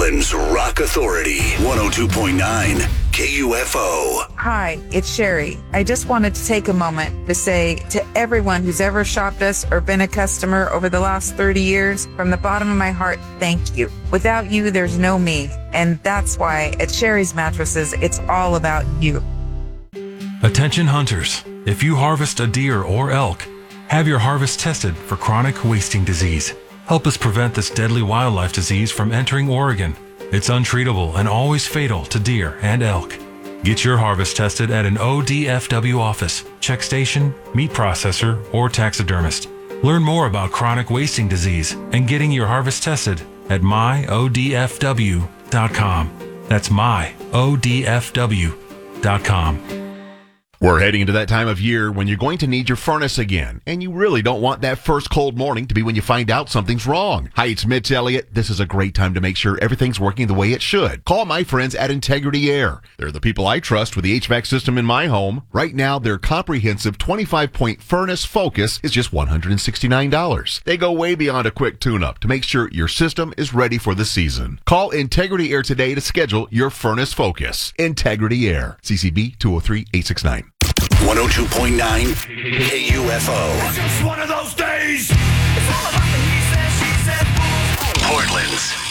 Portland's Rock Authority, 102.9 KUFO. Hi, it's Sherry. I just wanted to take a moment to say to everyone who's ever shopped us or been a customer over the last 30 years, from the bottom of my heart, thank you. Without you, there's no me. And that's why at Sherry's Mattresses, it's all about you. Attention hunters, if you harvest a deer or elk, have your harvest tested for chronic wasting disease. Help us prevent this deadly wildlife disease from entering Oregon. It's untreatable and always fatal to deer and elk. Get your harvest tested at an ODFW office, check station, meat processor, or taxidermist. Learn more about chronic wasting disease and getting your harvest tested at myodfw.com. That's myodfw.com. We're heading into that time of year when you're going to need your furnace again, and you really don't want that first cold morning to be when you find out something's wrong. Hi, it's Mitch Elliott. This is a great time to make sure everything's working the way it should. Call my friends at Integrity Air. They're the people I trust with the HVAC system in my home. Right now, their comprehensive 25-point furnace focus is just $169. They go way beyond a quick tune-up to make sure your system is ready for the season. Call Integrity Air today to schedule your furnace focus. Integrity Air. CCB 203-869. 102.9 KUFO. It's just one of those days. It's all about the he said, she said. Portland's